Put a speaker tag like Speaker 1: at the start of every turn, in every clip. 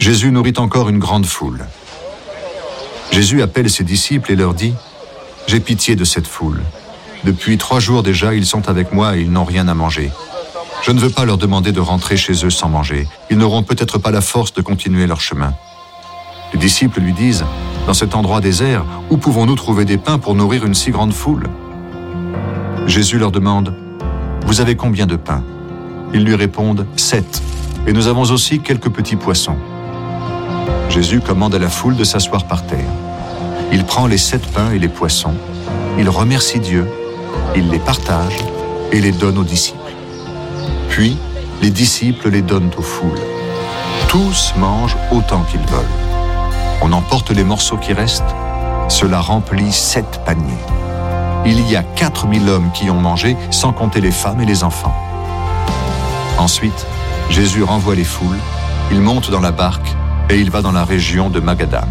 Speaker 1: Jésus nourrit encore une grande foule. Jésus appelle ses disciples et leur dit « J'ai pitié de cette foule. Depuis 3 jours déjà, ils sont avec moi et ils n'ont rien à manger. Je ne veux pas leur demander de rentrer chez eux sans manger. Ils n'auront peut-être pas la force de continuer leur chemin. » Les disciples lui disent « Dans cet endroit désert, où pouvons-nous trouver des pains pour nourrir une si grande foule ?» Jésus leur demande « Vous avez combien de pains ?» Ils lui répondent « 7, et nous avons aussi quelques petits poissons. » Jésus commande à la foule de s'asseoir par terre. Il prend les 7 pains et les poissons, il remercie Dieu, il les partage et les donne aux disciples. Puis, les disciples les donnent aux foules. Tous mangent autant qu'ils veulent. On emporte les morceaux qui restent, cela remplit 7 paniers. Il y a 4000 hommes qui ont mangé, sans compter les femmes et les enfants. Ensuite, Jésus renvoie les foules, il monte dans la barque et il va dans la région de Magadam.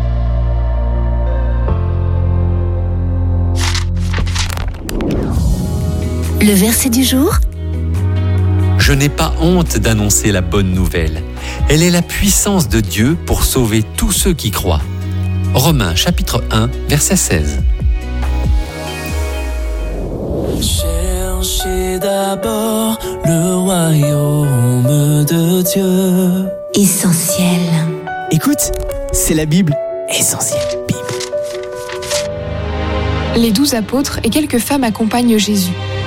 Speaker 2: Le verset du jour.
Speaker 3: Je n'ai pas honte d'annoncer la bonne nouvelle. Elle est la puissance de Dieu pour sauver tous ceux qui croient. Romains chapitre 1, verset 16.
Speaker 4: Cherchez d'abord le royaume de Dieu.
Speaker 2: Essentiel.
Speaker 5: Écoute, c'est la Bible. Essentiel Bible.
Speaker 6: Les 12 apôtres et quelques femmes accompagnent Jésus.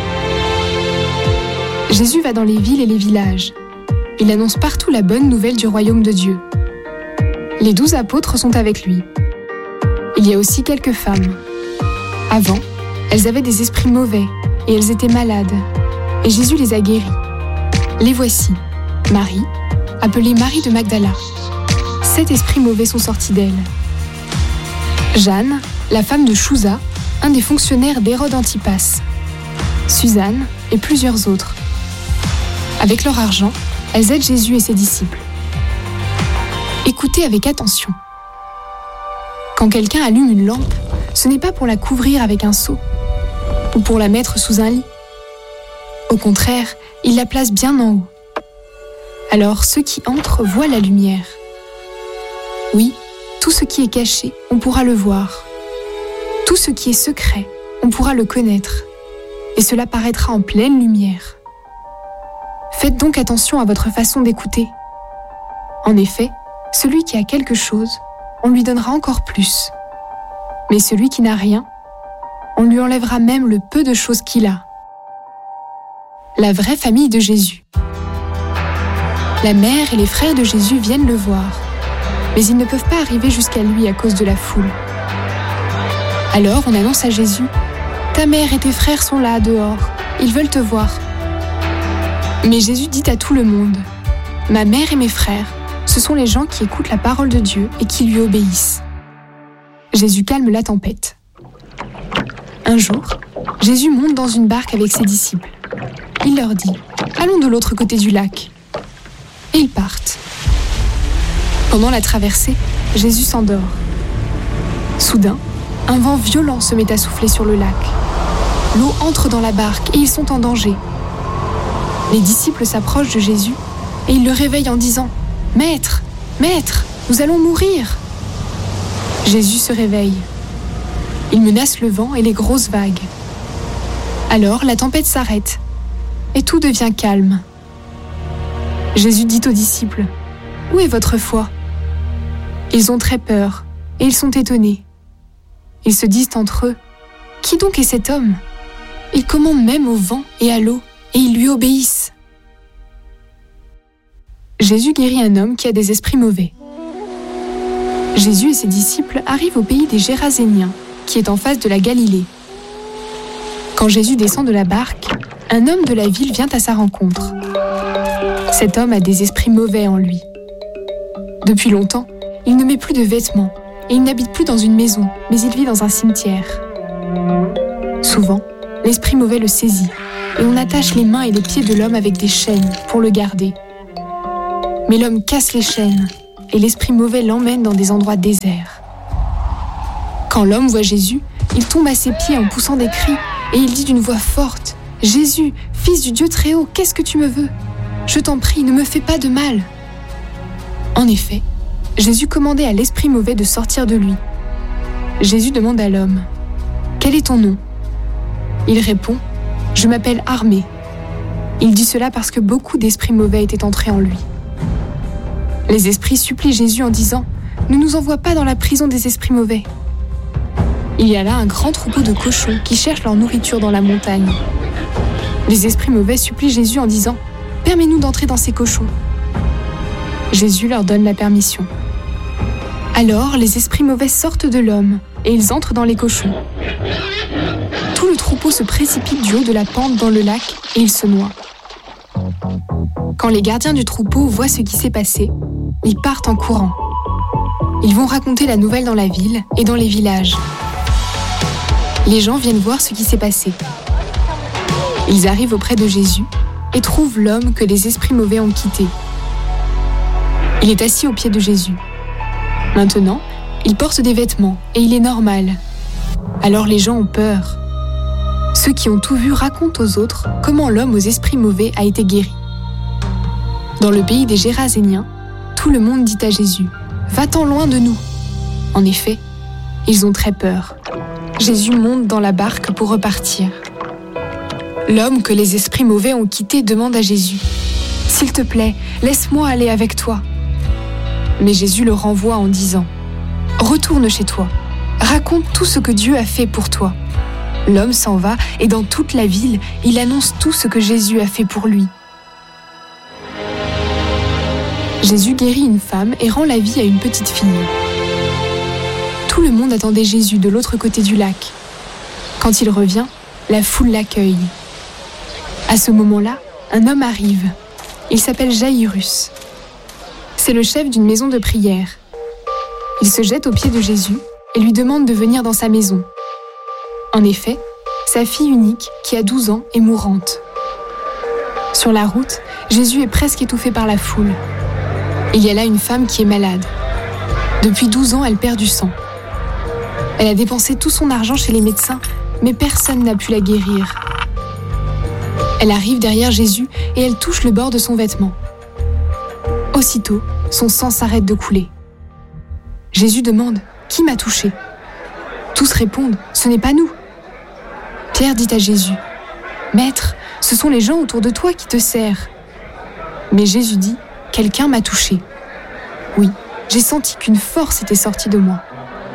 Speaker 6: Jésus va dans les villes et les villages. Il annonce partout la bonne nouvelle du royaume de Dieu. Les 12 apôtres sont avec lui. Il y a aussi quelques femmes. Avant, elles avaient des esprits mauvais et elles étaient malades. Et Jésus les a guéries. Les voici. Marie, appelée Marie de Magdala. 7 esprits mauvais sont sortis d'elle. Jeanne, la femme de Chouza, un des fonctionnaires d'Hérode Antipas. Suzanne et plusieurs autres. Avec leur argent, elles aident Jésus et ses disciples. Écoutez avec attention. Quand quelqu'un allume une lampe, ce n'est pas pour la couvrir avec un seau ou pour la mettre sous un lit. Au contraire, il la place bien en haut. Alors ceux qui entrent voient la lumière. Oui, tout ce qui est caché, on pourra le voir. Tout ce qui est secret, on pourra le connaître. Et cela paraîtra en pleine lumière. Faites donc attention à votre façon d'écouter. En effet, celui qui a quelque chose, on lui donnera encore plus. Mais celui qui n'a rien, on lui enlèvera même le peu de choses qu'il a. La vraie famille de Jésus. La mère et les frères de Jésus viennent le voir, mais ils ne peuvent pas arriver jusqu'à lui à cause de la foule. Alors on annonce à Jésus : « Ta mère et tes frères sont là dehors, ils veulent te voir. » Mais Jésus dit à tout le monde : « Ma mère et mes frères, ce sont les gens qui écoutent la parole de Dieu et qui lui obéissent. » Jésus calme la tempête. Un jour, Jésus monte dans une barque avec ses disciples. Il leur dit : « Allons de l'autre côté du lac. » Et ils partent. Pendant la traversée, Jésus s'endort. Soudain, un vent violent se met à souffler sur le lac. L'eau entre dans la barque et ils sont en danger. Les disciples s'approchent de Jésus et ils le réveillent en disant : « Maître, Maître, nous allons mourir !» Jésus se réveille. Il menace le vent et les grosses vagues. Alors la tempête s'arrête et tout devient calme. Jésus dit aux disciples : « Où est votre foi ?» Ils ont très peur et ils sont étonnés. Ils se disent entre eux : « Qui donc est cet homme ? Il commande même au vent et à l'eau et ils lui obéissent. » Jésus guérit un homme qui a des esprits mauvais. Jésus et ses disciples arrivent au pays des Géraséniens, qui est en face de la Galilée. Quand Jésus descend de la barque, un homme de la ville vient à sa rencontre. Cet homme a des esprits mauvais en lui. Depuis longtemps, il ne met plus de vêtements et il n'habite plus dans une maison, mais il vit dans un cimetière. Souvent, l'esprit mauvais le saisit et on attache les mains et les pieds de l'homme avec des chaînes pour le garder. Mais l'homme casse les chaînes et l'esprit mauvais l'emmène dans des endroits déserts. Quand l'homme voit Jésus, il tombe à ses pieds en poussant des cris et il dit d'une voix forte : « Jésus, fils du Dieu très haut, qu'est-ce que tu me veux ? Je t'en prie, ne me fais pas de mal. » En effet, Jésus commandait à l'esprit mauvais de sortir de lui. Jésus demande à l'homme « Quel est ton nom ?» Il répond « Je m'appelle Armée ». Il dit cela parce que beaucoup d'esprits mauvais étaient entrés en lui. Les esprits supplient Jésus en disant « Ne nous envoie pas dans la prison des esprits mauvais ». Il y a là un grand troupeau de cochons qui cherchent leur nourriture dans la montagne. Les esprits mauvais supplient Jésus en disant « Permets-nous d'entrer dans ces cochons ». Jésus leur donne la permission. Alors les esprits mauvais sortent de l'homme et ils entrent dans les cochons. Tout le troupeau se précipite du haut de la pente dans le lac et il se noie. Quand les gardiens du troupeau voient ce qui s'est passé, ils partent en courant. Ils vont raconter la nouvelle dans la ville et dans les villages. Les gens viennent voir ce qui s'est passé. Ils arrivent auprès de Jésus et trouvent l'homme que les esprits mauvais ont quitté. Il est assis aux pieds de Jésus. Maintenant, il porte des vêtements et il est normal. Alors les gens ont peur. Ceux qui ont tout vu racontent aux autres comment l'homme aux esprits mauvais a été guéri. Dans le pays des Géraséniens, tout le monde dit à Jésus « Va-t'en loin de nous !» En effet, ils ont très peur. Jésus monte dans la barque pour repartir. L'homme que les esprits mauvais ont quitté demande à Jésus « S'il te plaît, laisse-moi aller avec toi !» Mais Jésus le renvoie en disant « Retourne chez toi, raconte tout ce que Dieu a fait pour toi. » L'homme s'en va et dans toute la ville, il annonce tout ce que Jésus a fait pour lui. Jésus guérit une femme et rend la vie à une petite fille. Tout le monde attendait Jésus de l'autre côté du lac. Quand il revient, la foule l'accueille. À ce moment-là, un homme arrive. Il s'appelle Jaïrus. C'est le chef d'une maison de prière. Il se jette aux pieds de Jésus et lui demande de venir dans sa maison. En effet, sa fille unique, qui a 12 ans, est mourante. Sur la route, Jésus est presque étouffé par la foule. Il y a là une femme qui est malade. Depuis 12 ans, elle perd du sang. Elle a dépensé tout son argent chez les médecins, mais personne n'a pu la guérir. Elle arrive derrière Jésus et elle touche le bord de son vêtement. Aussitôt, son sang s'arrête de couler. Jésus demande « Qui m'a touché ?» Tous répondent « Ce n'est pas nous !» Pierre dit à Jésus « Maître, ce sont les gens autour de toi qui te serrent. » Mais Jésus dit « Quelqu'un m'a touché. Oui, j'ai senti qu'une force était sortie de moi. »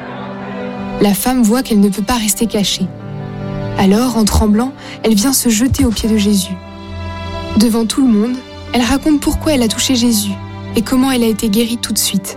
Speaker 6: La femme voit qu'elle ne peut pas rester cachée. Alors, en tremblant, elle vient se jeter aux pieds de Jésus. Devant tout le monde, elle raconte pourquoi elle a touché Jésus et comment elle a été guérie tout de suite.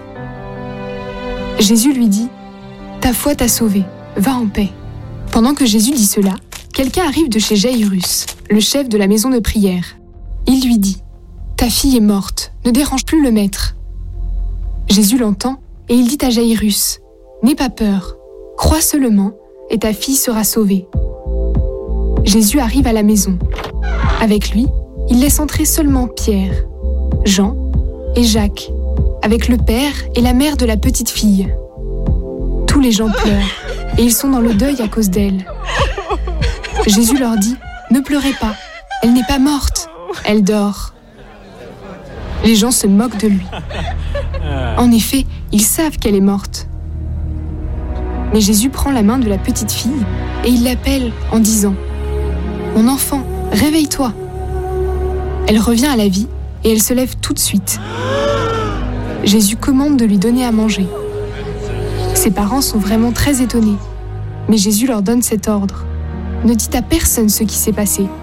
Speaker 6: Jésus lui dit « Ta foi t'a sauvée, va en paix. » Pendant que Jésus dit cela, quelqu'un arrive de chez Jaïrus, le chef de la maison de prière. Il lui dit « Ta fille est morte, ne dérange plus le maître. » Jésus l'entend et il dit à Jaïrus « N'aie pas peur, crois seulement et ta fille sera sauvée. » Jésus arrive à la maison. Avec lui, il laisse entrer seulement Pierre, Jean et Jacques, avec le père et la mère de la petite fille. Tous les gens pleurent et ils sont dans le deuil à cause d'elle. Jésus leur dit « Ne pleurez pas, elle n'est pas morte, elle dort. » Les gens se moquent de lui. En effet, ils savent qu'elle est morte. Mais Jésus prend la main de la petite fille et il l'appelle en disant « Mon enfant, réveille-toi !» Elle revient à la vie et elle se lève tout de suite. Jésus commande de lui donner à manger. Ses parents sont vraiment très étonnés, mais Jésus leur donne cet ordre. Ne dites à personne ce qui s'est passé.